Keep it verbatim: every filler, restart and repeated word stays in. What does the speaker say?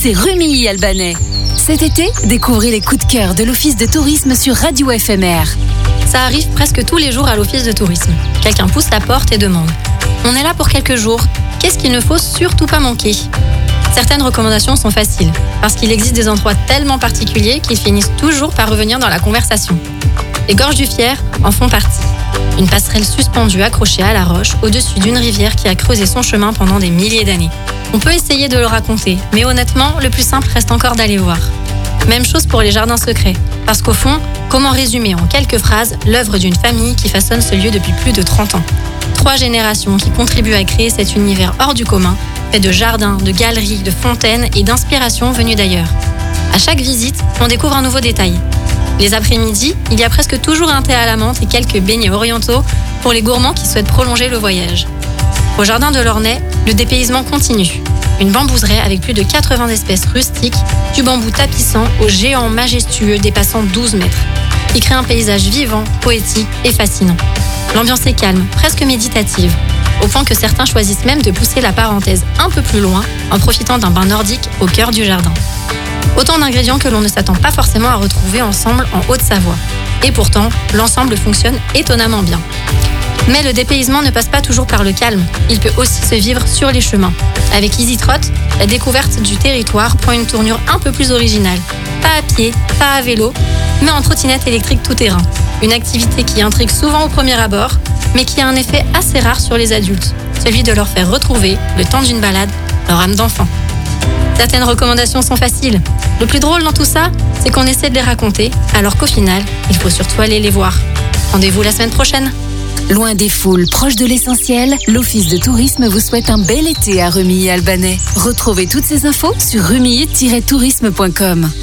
c'est Rumilly-Albanais. Cet été, découvrez les coups de cœur de l'Office de tourisme sur Radio F M R. Ça arrive presque tous les jours à l'Office de tourisme. Quelqu'un pousse la porte et demande « On est là pour quelques jours, qu'est-ce qu'il ne faut surtout pas manquer ?» Certaines recommandations sont faciles, parce qu'il existe des endroits tellement particuliers qu'ils finissent toujours par revenir dans la conversation. Les gorges du Fier en font partie. Une passerelle suspendue accrochée à la roche au-dessus d'une rivière qui a creusé son chemin pendant des milliers d'années. On peut essayer de le raconter, mais honnêtement, le plus simple reste encore d'aller voir. Même chose pour les jardins secrets, parce qu'au fond, comment résumer en quelques phrases l'œuvre d'une famille qui façonne ce lieu depuis plus de trente ans ? Trois générations qui contribuent à créer cet univers hors du commun, fait de jardins, de galeries, de fontaines et d'inspirations venues d'ailleurs. À chaque visite, on découvre un nouveau détail. Les après-midi, il y a presque toujours un thé à la menthe et quelques beignets orientaux pour les gourmands qui souhaitent prolonger le voyage. Au jardin de l'Ornay, le dépaysement continue. Une bambouseraie avec plus de quatre-vingts espèces rustiques, du bambou tapissant aux géants majestueux dépassant douze mètres, qui crée un paysage vivant, poétique et fascinant. L'ambiance est calme, presque méditative, au point que certains choisissent même de pousser la parenthèse un peu plus loin en profitant d'un bain nordique au cœur du jardin. Autant d'ingrédients que l'on ne s'attend pas forcément à retrouver ensemble en Haute-Savoie. Et pourtant, l'ensemble fonctionne étonnamment bien. Mais le dépaysement ne passe pas toujours par le calme, il peut aussi se vivre sur les chemins. Avec EasyTrot, la découverte du territoire prend une tournure un peu plus originale. Pas à pied, pas à vélo, mais en trottinette électrique tout-terrain. Une activité qui intrigue souvent au premier abord, mais qui a un effet assez rare sur les adultes, celui de leur faire retrouver, le temps d'une balade, leur âme d'enfant. Certaines recommandations sont faciles. Le plus drôle dans tout ça, c'est qu'on essaie de les raconter, alors qu'au final, il faut surtout aller les voir. Rendez-vous la semaine prochaine. Loin des foules, proche de l'essentiel, l'Office de tourisme vous souhaite un bel été à Rumilly-Albanais. Retrouvez toutes ces infos sur rumilly tiret tourisme point com.